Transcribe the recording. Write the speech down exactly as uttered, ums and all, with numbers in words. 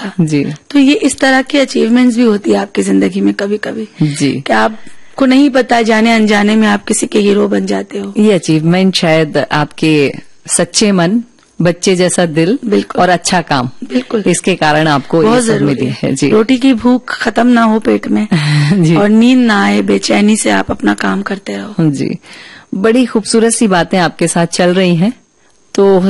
था जी। तो ये इस तरह की अचीवमेंट्स भी होती है आपकी जिंदगी में कभी कभी जी, कि आपको नहीं पता, जाने अनजाने में आप किसी के हीरो बन जाते हो। ये अचीवमेंट शायद आपके सच्चे मन, बच्चे जैसा दिल और अच्छा काम, बिल्कुल, इसके कारण आपको ये सब मिली है। जी, रोटी की भूख खत्म ना हो पेट में जी, और नींद ना आए, बेचैनी से आप अपना काम करते रहो। जी, बड़ी खूबसूरत सी बातें आपके साथ चल रही हैं। तो